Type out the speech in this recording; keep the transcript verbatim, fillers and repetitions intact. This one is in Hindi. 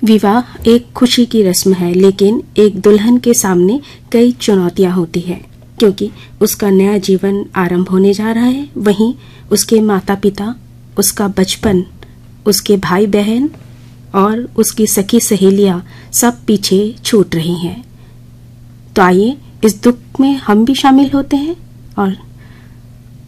विवाह एक खुशी की रस्म है, लेकिन एक दुल्हन के सामने कई चुनौतियां होती है, क्योंकि उसका नया जीवन आरंभ होने जा रहा है। वहीं उसके माता पिता, उसका बचपन, उसके भाई बहन और उसकी सखी सहेलियां सब पीछे छूट रही हैं। तो आइए इस दुख में हम भी शामिल होते हैं और